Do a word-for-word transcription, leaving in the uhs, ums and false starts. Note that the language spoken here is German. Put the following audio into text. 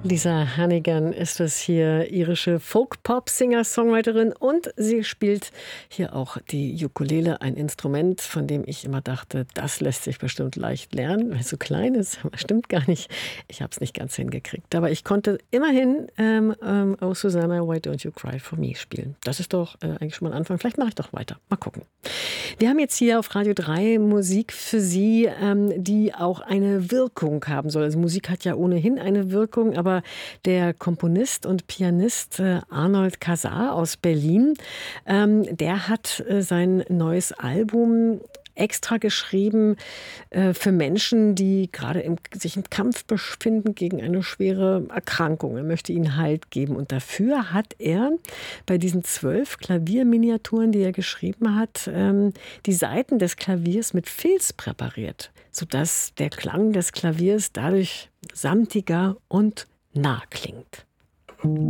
Lisa Hannigan ist es hier, irische Folk-Pop-Singer-Songwriterin, und sie spielt hier auch die Ukulele, ein Instrument, von dem ich immer dachte, das lässt sich bestimmt leicht lernen, weil es so klein ist. Aber stimmt gar nicht. Ich habe es nicht ganz hingekriegt. Aber ich konnte immerhin ähm, ähm, Oh Susanna, Why Don't You Cry For Me spielen. Das ist doch äh, eigentlich schon mal ein Anfang. Vielleicht mache ich doch weiter. Mal gucken. Wir haben jetzt hier auf Radio drei Musik für Sie, ähm, die auch eine Wirkung haben soll. Also Musik hat ja ohnehin eine Wirkung, aber der Komponist und Pianist äh, Arnold Casar aus Berlin, ähm, der hat äh, sein neues Album extra geschrieben äh, für Menschen, die gerade im, sich im Kampf befinden gegen eine schwere Erkrankung. Er möchte ihnen Halt geben. Und dafür hat er bei diesen zwölf Klavierminiaturen, die er geschrieben hat, ähm, die Saiten des Klaviers mit Filz präpariert, sodass der Klang des Klaviers dadurch samtiger und nah klingt.